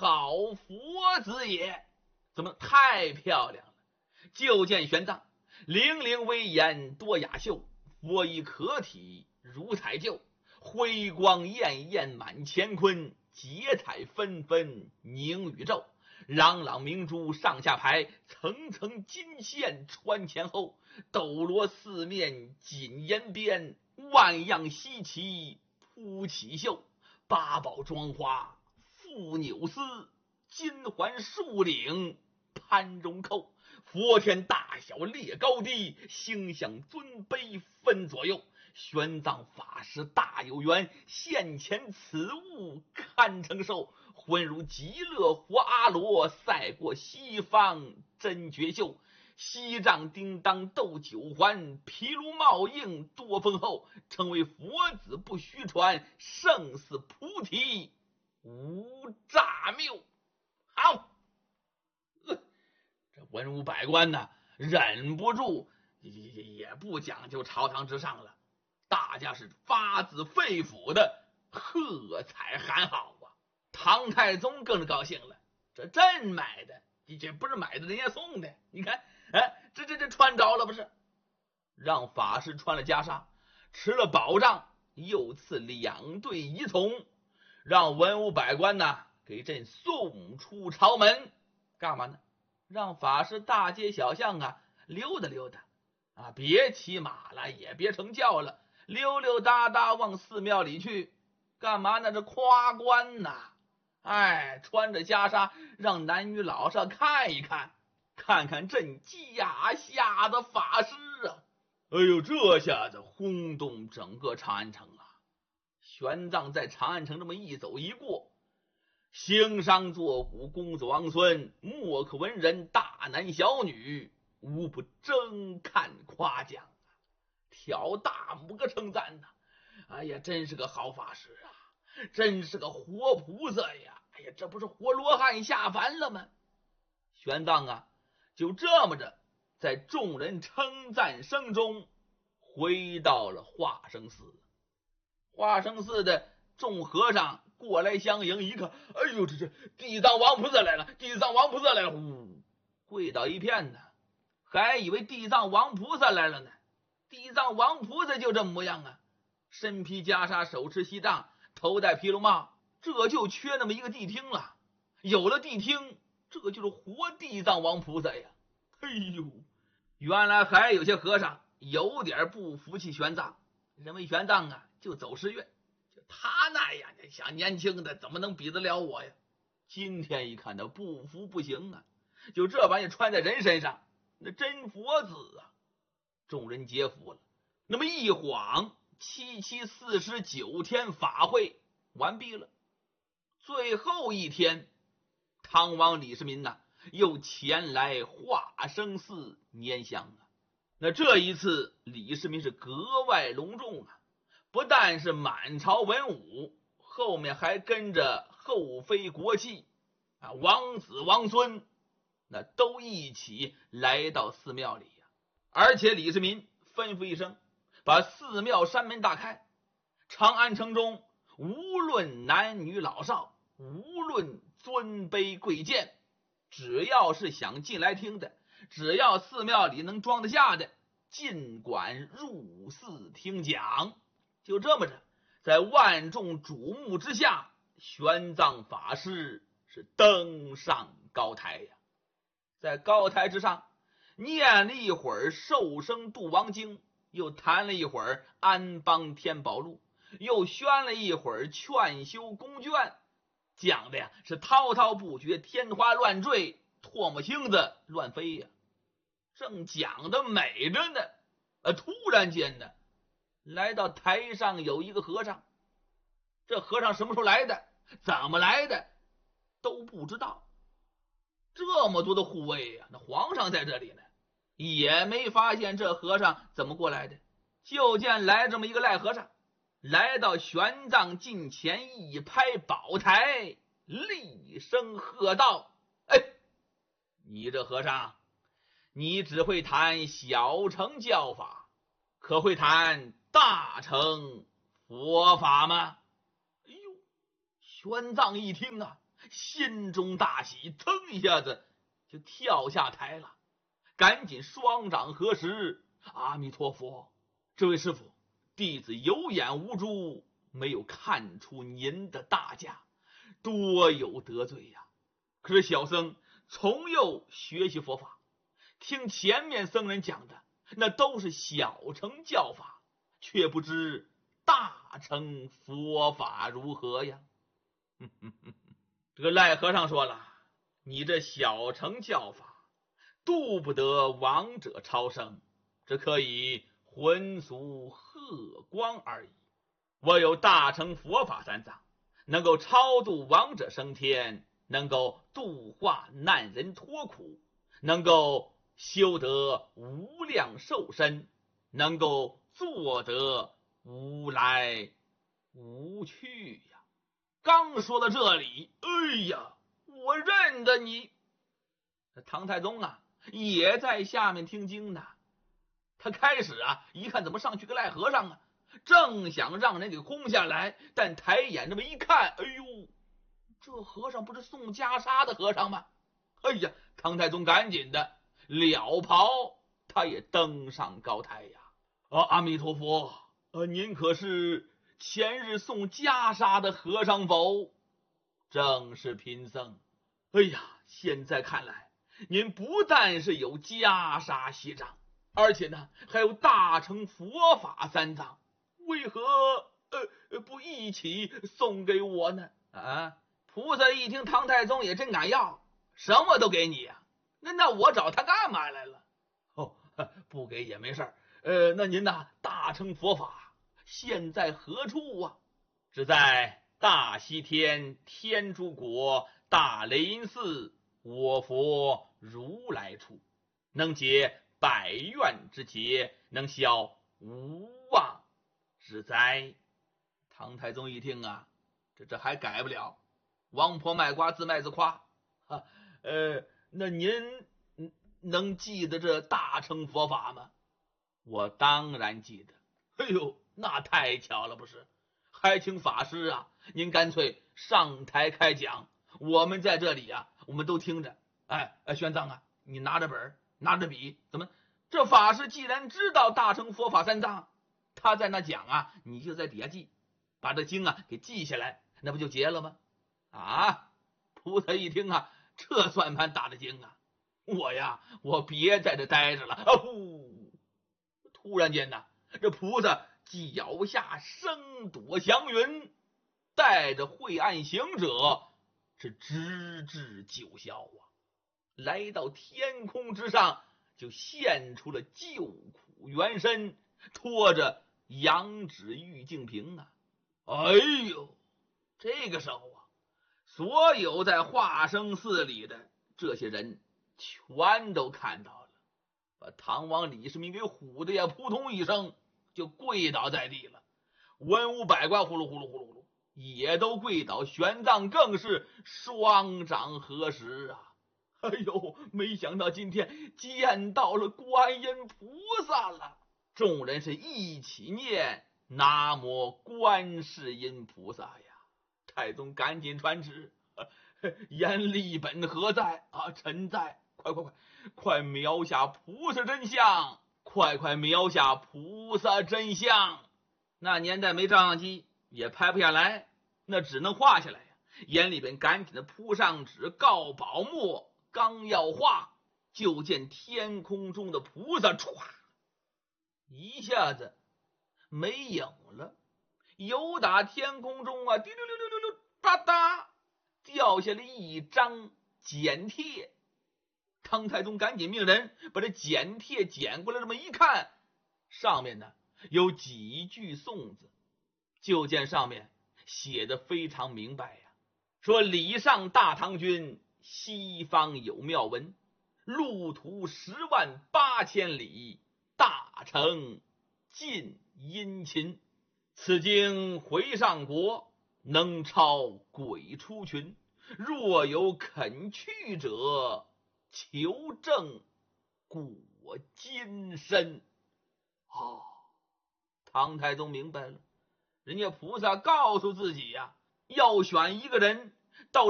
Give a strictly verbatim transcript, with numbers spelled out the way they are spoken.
好佛子也！怎么太漂亮了？就见玄奘凌凌威严多雅秀，佛衣可体如彩绣，辉光艳艳满乾坤，结彩纷纷凝宇宙。朗朗明珠上下排，层层金线穿前后，斗罗四面锦沿边，万样稀奇铺起袖。八宝装花覆纽丝，金环束领攀绒扣。佛天大小列高低，星象尊卑分左右。玄奘法师大有缘，现前此物堪承受。浑如极乐活阿罗，赛过西方真绝秀。西藏叮当斗九环，毗卢茂应多丰厚。成为佛子不虚传，胜似菩提无诈谬。好，呃、这文武百官呢，忍不住也也不讲究朝堂之上了，大家是发自肺腑的喝彩喊好啊！唐太宗更是高兴了，这真买的，这不是买的，人家送的。你看，哎，这这这穿着了不是？让法师穿了袈裟，持了宝杖，又赐两对仪从，让文武百官呢给朕送出朝门。干嘛呢？让法师大街小巷啊溜达溜达啊，别骑马了，也别乘轿了，溜溜达达往寺庙里去。干嘛呢？这夸官呐！哎，穿着袈裟，让男女老少看一看，看看朕驾下的法师啊！哎呦，这下子轰动整个长安城啊！玄奘在长安城这么一走一过，行商坐鼓，公子王孙，莫可文人，大男小女，无不争看夸奖啊，挑大拇哥称赞呐！哎呀，真是个好法师啊，真是个活菩萨呀！哎呀，这不是活罗汉下凡了吗？玄奘啊，就这么着，在众人称赞声中，回到了化生寺。化生寺的众和尚过来相迎，一看，哎呦，这这地藏王菩萨来了，地藏王菩萨来了，呼，跪倒一片呢，还以为地藏王菩萨来了呢。地藏王菩萨就这模样啊，身披袈裟，手持锡杖，头戴毗卢帽，这就缺那么一个谛听了。有了谛听，这就是活地藏王菩萨呀！哎呦，原来还有些和尚有点不服气玄奘，认为玄奘啊就走时运，就他那样的小年轻的怎么能比得了我呀？今天一看他不服不行啊，就这玩意穿在人身上，那真佛子啊！众人皆服了。那么一晃七七四十九天法会完毕了，最后一天，唐王李世民呐、啊、又前来化生寺拈香啊。那这一次李世民是格外隆重啊，不但是满朝文武，后面还跟着后妃国戚啊，王子王孙，那都一起来到寺庙里呀、啊。而且李世民吩咐一声，把寺庙山门大开，长安城中无论男女老少，无论尊卑贵贱，只要是想进来听的，只要寺庙里能装得下的，尽管入寺听讲。就这么着，在万众瞩目之下，玄奘法师是登上高台呀。在高台之上念了一会儿受生度王经，又谈了一会儿安邦天宝录，又宣了一会儿劝修宫卷，讲的呀是滔滔不绝，天花乱坠，唾沫星子乱飞呀。正讲的美着呢，呃，突然间呢，来到台上有一个和尚，这和尚什么时候来的，怎么来的都不知道。这么多的护卫呀、啊，那皇上在这里呢，也没发现这和尚怎么过来的。就见来这么一个赖和尚，来到玄奘近前，一拍宝台，厉声喝道：哎，你这和尚，你只会谈小乘教法，可会谈大乘佛法吗？哎呦，玄奘一听啊， 心中大喜，噌一下子就跳下台了，赶紧双掌合十：“阿弥陀佛，这位师傅，弟子有眼无珠，没有看出您的大驾，多有得罪呀。可是小僧从幼学习佛法，听前面僧人讲的那都是小乘教法，却不知大乘佛法如何呀？”这个赖和尚说了：“你这小乘教法度不得亡者超生，只可以魂俗鹤光而已。我有大乘佛法三藏，能够超度亡者升天，能够度化难人脱苦，能够修得无量寿身，能够做得无来无去呀。”刚说到这里，哎呀，我认得你。唐太宗啊也在下面听经呢。他开始啊一看，怎么上去个赖和尚啊，正想让人给轰下来，但抬眼这么一看，哎呦，这和尚不是送袈裟的和尚吗？哎呀，唐太宗赶紧的了袍，他也登上高台呀。啊，阿弥陀佛，呃，您可是前日送袈裟的和尚否？正是贫僧。哎呀，现在看来，您不但是有袈裟锡杖，而且呢还有大乘佛法三藏，为何呃不一起送给我呢？啊！菩萨一听唐太宗也真敢要，什么都给你呀、啊？那那我找他干嘛来了？哦，不给也没事儿。呃，那您呢？大乘佛法现在何处啊？只在大西天天竺国大雷音寺我佛如来处，能解百怨之结，能消无妄之灾。唐太宗一听啊，这这还改不了，王婆卖瓜自卖自夸啊。呃，那您能记得这大乘佛法吗？我当然记得。哎呦，那太巧了，不是？还请法师啊，您干脆上台开讲，我们在这里啊，我们都听着。哎哎，玄奘啊，你拿着本拿着笔，怎么？这法师既然知道大乘佛法三藏，他在那讲啊，你就在底下记，把这经啊给记下来，那不就结了吗？啊！菩萨一听啊，这算盘打得精啊！我呀，我别在这待着了。啊呼！突然间呢，这菩萨脚下声朵祥云，带着晦暗行者是直至九霄啊，来到天空之上，就现出了救苦原身，拖着羊脂玉净瓶啊！哎呦，这个时候啊，所有在化生寺里的这些人全都看到了，把唐王李世民给唬的呀，扑通一声就跪倒在地了。文武百官呼噜呼噜呼噜呼噜也都跪倒，玄奘更是双掌合十啊！哎呦，没想到今天见到了观音菩萨了。众人是一起念南无观世音菩萨呀！太宗赶紧传旨：阎立本何在啊？臣在。快快快快描下菩萨真相！快快描下菩萨真相！那年代没照相机，也拍不下来，那只能画下来呀。阎立本赶紧的铺上纸，告宝墨，刚要画，就见天空中的菩萨唰一下子没影了，由打天空中啊，滴溜溜溜溜溜，吧嗒掉下了一张简帖。唐太宗赶紧命人把这简帖捡过来，这么一看，上面呢有几句颂字，就见上面写的非常明白呀，说礼上大唐君，西方有妙文，路途十万八千里，大成尽殷勤，此经回上国，能超鬼出群，若有肯去者，求证果金身。哦，唐太宗明白了，人家菩萨告诉自己呀、啊，要选一个人到